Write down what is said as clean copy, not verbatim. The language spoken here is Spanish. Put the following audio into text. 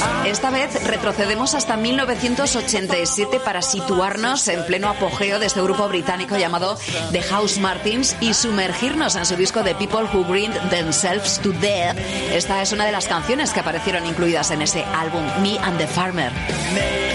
Esta vez retrocedemos hasta 1987 para situarnos en pleno apogeo de este grupo británico llamado The Housemartins y sumergirnos en su disco The People Who Grind Themselves to Death. Esta es una de las canciones que aparecieron incluidas en ese álbum, Me and the Farmer.